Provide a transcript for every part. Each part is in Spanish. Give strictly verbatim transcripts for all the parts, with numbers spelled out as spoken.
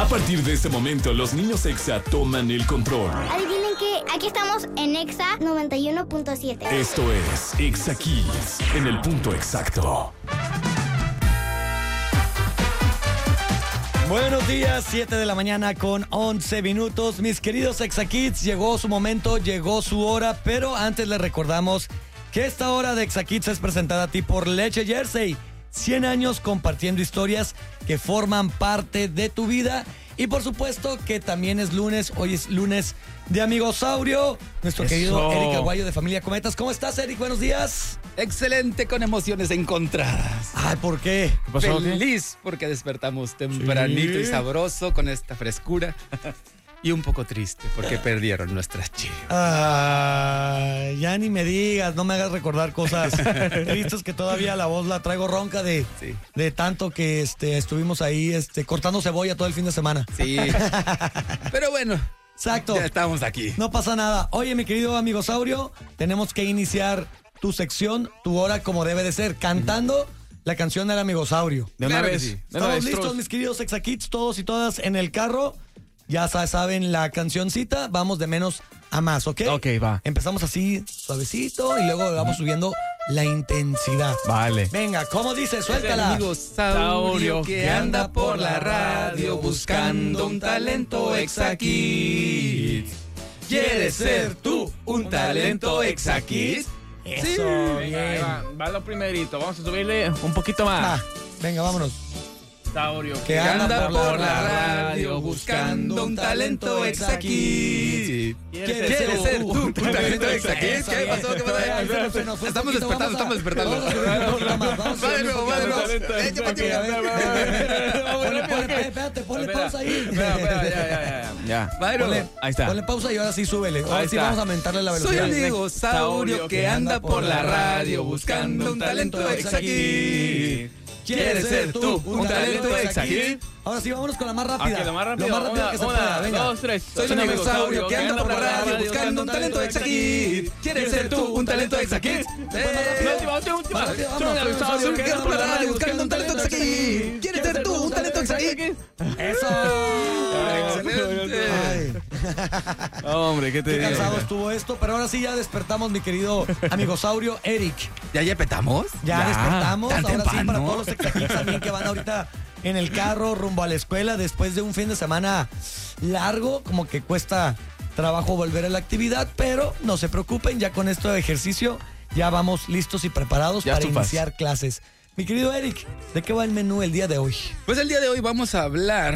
partir de este momento, los niños Exa toman el control. Adivinen que aquí estamos en Exa noventa y uno punto siete. Esto es Exa Kids, en el punto exacto. Buenos días, siete de la mañana con once minutos. Mis queridos Exa Kids, llegó su momento, llegó su hora, pero antes les recordamos que esta hora de Exa Kids es presentada a ti por Leche Jersey. cien años compartiendo historias que forman parte de tu vida. Y por supuesto que también es lunes, hoy es lunes de Amigosaurio. Nuestro Eso. querido Eric Aguayo de Familia Cometas. ¿Cómo estás, Eric? Buenos días. Excelente, con emociones encontradas. Ay, ¿por qué? ¿Qué pasó? Feliz porque despertamos tempranito Sí. y sabroso con esta frescura. Y un poco triste porque perdieron nuestras chivas. Ay, ya ni me digas, no me hagas recordar cosas tristes que todavía la voz la traigo ronca de, Sí. de tanto que este, estuvimos ahí este, cortando cebolla todo el fin de semana. Sí. Pero bueno, Exacto. ya estamos aquí. No pasa nada. Oye, mi querido Amigosaurio, tenemos que iniciar tu sección, tu hora como debe de ser, cantando la canción del Amigosaurio. De una Claro que vez. sí. De una ¿Estamos vez, listos, Truz. mis queridos Exa Kids, todos y todas en el carro? Ya sa- saben la cancioncita, vamos de menos a más, ¿ok? Ok, va. Empezamos así, suavecito, y luego vamos subiendo la intensidad. Vale. Venga, ¿cómo dice? El Suéltala. amigo Saurio que anda por la radio buscando un talento Exa Kids. ¿Quieres ser tú un talento Exa Kids? Eso, Venga, ahí bien. va, va lo primerito. Vamos a subirle un poquito Va, más. venga, vámonos. Saurio Que Que anda anda por por la la radio radio buscando un talento Exa Kids. ¿Quieres ¿Quieres ser tú un talento Exa Kids? Eso, ¿Qué bien. pasó? ¿Qué pasó? Ahí se nos- se nos fue un Estamos poquito, despertando, vamos a- estamos despertando. Vamos a subir un poquito más, vamos a Va de subir un nuevo, va de poquito nuevo. más. Echa pa' aquí. Ok, a ver. Ponle, ponle, espérate, ponle Espera, pausa ahí. Espera, espera, ya, ya, ya. Ya. Va de nuevo. Ponle, Ahí está. Ponle pausa y ahora sí súbele. Ahora Ahí sí está. vamos a aumentarle la Soy velocidad. el amigo Saurio que anda por la radio buscando un talento Exa Kids. ¿Quieres ser tú un talento Exa Kids? Ahora sí, vámonos con la más rápida. Ok, lo más rápido. Lo más rápido Una, que se una, pueda, venga. dos, tres. Soy un amigo Saurio que anda por la radio buscando un talento Exa Kids. ¿Quieres ser tú un talento Exa Kids? La última, última, última. Más rápido, Soy un vámonos. Saurio que anda por la radio buscando un talento Exa Kids. ¿Quieres ser tú un talento Exa Kids? ¡Eso! Excelente. Ay, Hombre, ¿qué te qué digo? cansado estuvo esto, pero ahora sí ya despertamos, mi querido amigosaurio Eric. ¿Ya ya petamos? Ya, despertamos, tan ahora sí temprano. para todos los Exa Kids también que van ahorita en el carro rumbo a la escuela después de un fin de semana largo, como que cuesta trabajo volver a la actividad, pero no se preocupen, ya con esto de ejercicio ya vamos listos y preparados Ya para estufas. iniciar clases. Mi querido Eric, ¿de qué va el menú el día de hoy? Pues el día de hoy vamos a hablar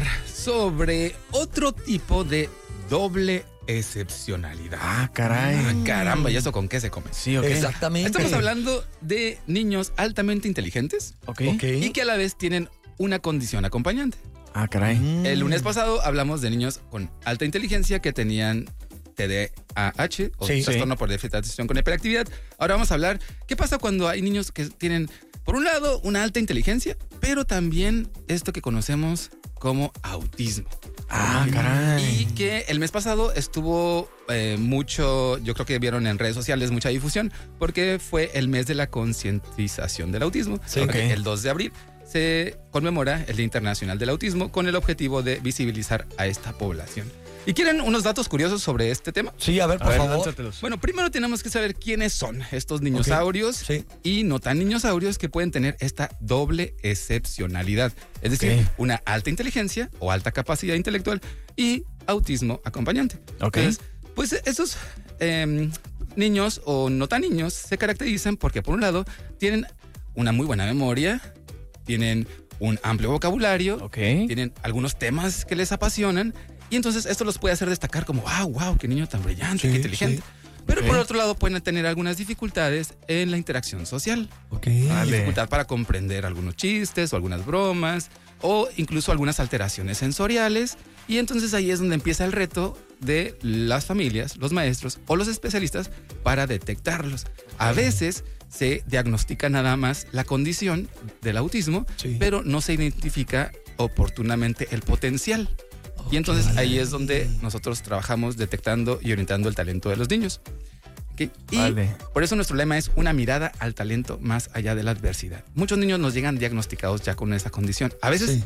sobre otro tipo de doble excepcionalidad. Ah, caray. Ah, caramba, ¿y eso con qué se come? Sí, ok. Exactamente. Estamos hablando de niños altamente inteligentes Ok. Ok. y que a la vez tienen una condición acompañante. Ah, caray. Mm. El lunes pasado hablamos de niños con alta inteligencia que tenían T D A H o Sí. trastorno por déficit de atención con hiperactividad. Ahora vamos a hablar qué pasa cuando hay niños que tienen, por un lado, una alta inteligencia, pero también esto que conocemos como autismo. Ah, caray. Y que el mes pasado estuvo eh, mucho, yo creo que vieron en redes sociales mucha difusión, porque fue el mes de la concientización del autismo. Sí. Porque Ok. el dos de abril se conmemora el Día Internacional del Autismo con el objetivo de visibilizar a esta población. ¿Y quieren unos datos curiosos sobre este tema? Sí, a ver, A por ver, favor. lánzatelos. Bueno, primero tenemos que saber quiénes son estos niñosaurios Sí. y no tan niñosaurios que pueden tener esta doble excepcionalidad. Es decir, Ok. una alta inteligencia o alta capacidad intelectual y autismo acompañante. Ok. Entonces, pues esos eh, niños o no tan niños se caracterizan porque, por un lado, tienen una muy buena memoria, tienen un amplio vocabulario, Ok. tienen algunos temas que les apasionan y entonces esto los puede hacer destacar como, wow, wow, qué niño tan brillante, Sí, qué inteligente. sí. Pero Ok. por otro lado pueden tener algunas dificultades en la interacción social. Ok. Vale. Dificultad para comprender algunos chistes o algunas bromas o incluso algunas alteraciones sensoriales. Y entonces ahí es donde empieza el reto de las familias, los maestros o los especialistas para detectarlos. A veces se diagnostica nada más la condición del autismo, Sí. pero no se identifica oportunamente el potencial. Y entonces Ok. ahí es donde nosotros trabajamos detectando y orientando el talento de los niños. ¿Ok? Y Vale. por eso nuestro lema es una mirada al talento más allá de la adversidad. Muchos niños nos llegan diagnosticados ya con esa condición. A veces Sí.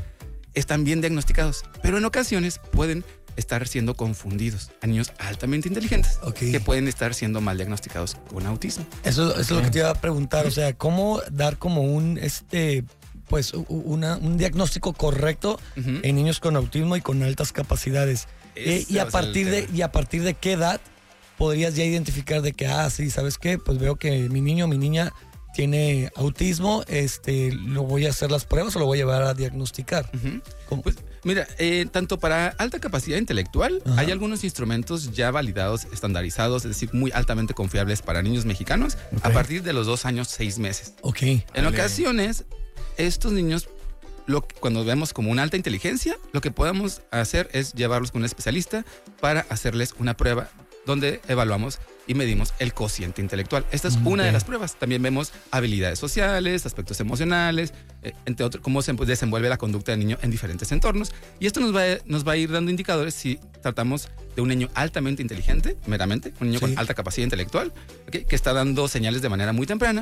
están bien diagnosticados, pero en ocasiones pueden estar siendo confundidos a niños altamente inteligentes Ok. que pueden estar siendo mal diagnosticados con autismo. Eso, eso es lo que te iba a preguntar, o sea, ¿cómo dar como un, este, pues, u- una- un diagnóstico correcto Ujú. en niños con autismo y con altas capacidades? Eh, Ese y, va a a ser el partir de, tema. y a partir de qué edad podrías ya identificar de que, ah, sí, ¿sabes qué? Pues veo que mi niño o mi niña tiene autismo, este, ¿lo voy a hacer las pruebas o lo voy a llevar a diagnosticar? Ujú. ¿Cómo? Pues mira, eh, tanto para alta capacidad intelectual, Ajá. hay algunos instrumentos ya validados, estandarizados, es decir, muy altamente confiables para niños mexicanos a Ok. partir de los dos años, seis meses. Ok. En Vale. ocasiones, estos niños, lo que- cuando vemos como una alta inteligencia, lo que podemos hacer es llevarlos con un especialista para hacerles una prueba donde evaluamos y medimos el cociente intelectual. Esta es una de Ok. las pruebas. También vemos habilidades sociales, aspectos emocionales, eh, entre otros, cómo se desenvuelve la conducta del niño en diferentes entornos. Y esto nos va, a- nos va a ir dando indicadores si tratamos de un niño altamente inteligente, meramente, un niño Sí. con alta capacidad intelectual, ¿ok? Que está dando señales de manera muy temprana.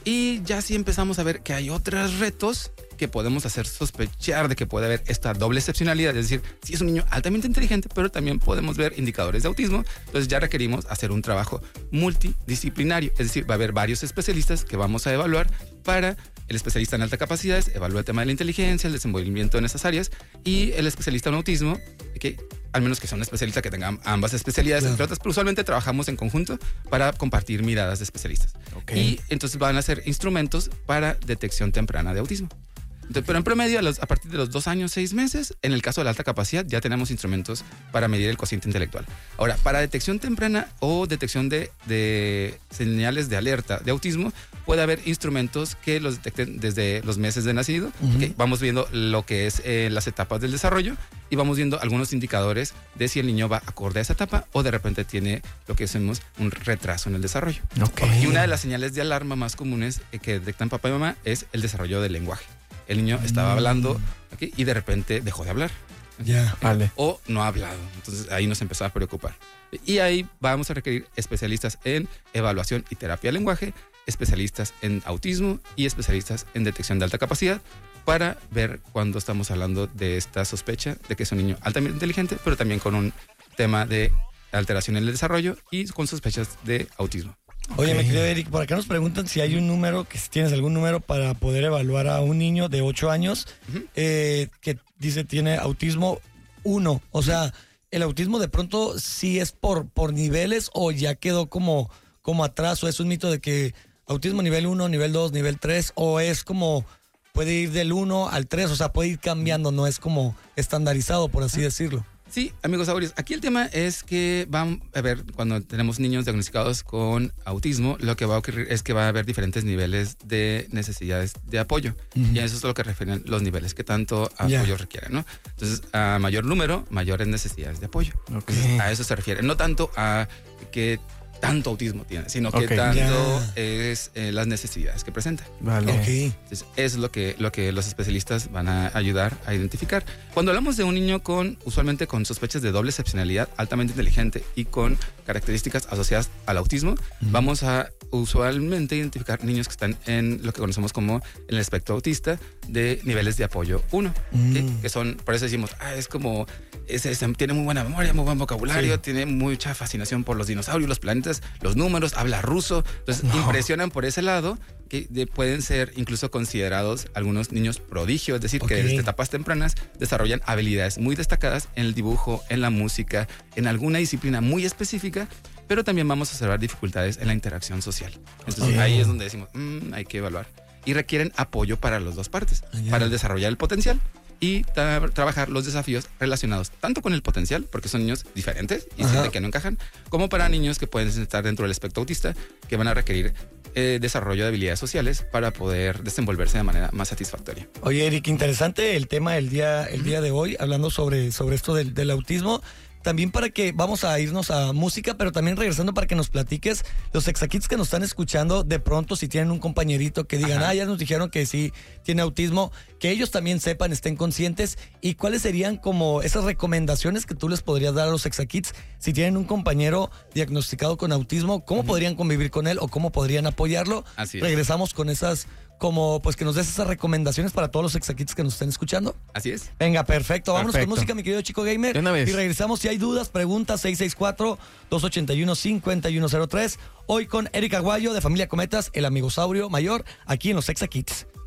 Y ya sí empezamos a ver que hay otros retos que podemos hacer sospechar de que puede haber esta doble excepcionalidad, es decir, si es un niño altamente inteligente, pero también podemos ver indicadores de autismo, entonces ya requerimos hacer un trabajo multidisciplinario, es decir, va a haber varios especialistas que vamos a evaluar para el especialista en alta capacidad, evalúa el tema de la inteligencia, el desenvolvimiento en esas áreas, y el especialista en autismo, que al menos que sea un especialista que tenga ambas especialidades, Claro. entre otras, pero usualmente trabajamos en conjunto para compartir miradas de especialistas. Ok. Y entonces van a ser instrumentos para detección temprana de autismo. Entonces, pero en promedio, a, los- a partir de los dos años, seis meses, en el caso de la alta capacidad, ya tenemos instrumentos para medir el cociente intelectual. Ahora, para detección temprana o detección de, de señales de alerta de autismo, puede haber instrumentos que los detecten desde los meses de nacido. Ujú. ¿Ok? Vamos viendo lo que es eh, las etapas del desarrollo y vamos viendo algunos indicadores de si el niño va acorde a esa etapa o de repente tiene lo que decimos un retraso en el desarrollo. Ok. Y una de las señales de alarma más comunes eh, que detectan papá y mamá es el desarrollo del lenguaje. El niño estaba hablando ¿ok? y de repente dejó de hablar. Ya. Vale. O no ha hablado. Entonces ahí nos empezó a preocupar. Y ahí vamos a requerir especialistas en evaluación y terapia del lenguaje, especialistas en autismo y especialistas en detección de alta capacidad para ver cuando estamos hablando de esta sospecha de que es un niño altamente inteligente, pero también con un tema de alteración en el desarrollo y con sospechas de autismo. Oye, Ok. mi querido Eric, por acá nos preguntan si hay un número, que si tienes algún número para poder evaluar a un niño de ocho años Ujú. eh, que dice tiene autismo uno. O sea, ¿el autismo de pronto sí es por, por niveles o ya quedó como, como atrás? ¿O es un mito de que autismo nivel uno, nivel dos, nivel tres? ¿O es como puede ir del uno al tres? O sea, puede ir cambiando, no es como estandarizado, por así decirlo. Sí, amigos saurios, aquí el tema es que van a ver, cuando tenemos niños diagnosticados con autismo, lo que va a ocurrir es que va a haber diferentes niveles de necesidades de apoyo. Ujú. Y a eso es lo que refieren los niveles que tanto Ya. apoyo requieren, ¿no? Entonces, a mayor número, mayores necesidades de apoyo. Ok. Entonces, a eso se refiere. No tanto a que tanto autismo tiene, sino que Ok. tanto Ya. es eh, las necesidades que presenta. Vale. Ok. Entonces, es lo que, lo que los especialistas van a ayudar a identificar. Cuando hablamos de un niño con, usualmente con sospechas de doble excepcionalidad, altamente inteligente y con características asociadas al autismo, vamos a usualmente identificar niños que están en lo que conocemos como el espectro autista de niveles de apoyo uno, Mm. que son, por eso decimos, ah, es como, es, es- tiene muy buena memoria, muy buen vocabulario, Sí. tiene mucha fascinación por los dinosaurios, los planetas, los números, habla ruso, entonces No. impresionan por ese lado, que de- pueden ser incluso considerados algunos niños prodigio, es decir, Ok. que desde etapas tempranas desarrollan habilidades muy destacadas en el dibujo, en la música, en alguna disciplina muy específica, pero también vamos a observar dificultades en la interacción social. Entonces Ok. ahí es donde decimos, "Mm, hay que evaluar. Y requieren apoyo para las dos partes, Ah, ya. para el desarrollar el potencial y tra- trabajar los desafíos relacionados tanto con el potencial, porque son niños diferentes y Ajá. sienten que no encajan, como para niños que pueden estar dentro del espectro autista, que van a requerir eh, desarrollo de habilidades sociales para poder desenvolverse de manera más satisfactoria. Oye, Eric, interesante el tema el día, el día de hoy, hablando sobre, sobre esto del, del autismo. También para que vamos a irnos a música, pero también regresando para que nos platiques los exakits que nos están escuchando, de pronto si tienen un compañerito que digan, Ajá. ah, ya nos dijeron que sí tiene autismo, que ellos también sepan, estén conscientes, y cuáles serían como esas recomendaciones que tú les podrías dar a los exakits si tienen un compañero diagnosticado con autismo, cómo podrían convivir con él o cómo podrían apoyarlo. Así es. Regresamos con esas como pues que nos des esas recomendaciones para todos los Exakits que nos estén escuchando. Así es. Venga, perfecto. Vámonos Perfecto. con música, mi querido Chico Gamer. De una vez. Y regresamos. Si hay dudas, preguntas, seis seis cuatro, dos ocho uno, cinco uno cero tres. Hoy con Erika Aguayo de Familia Cometas, el amigosaurio mayor, aquí en los Exakits.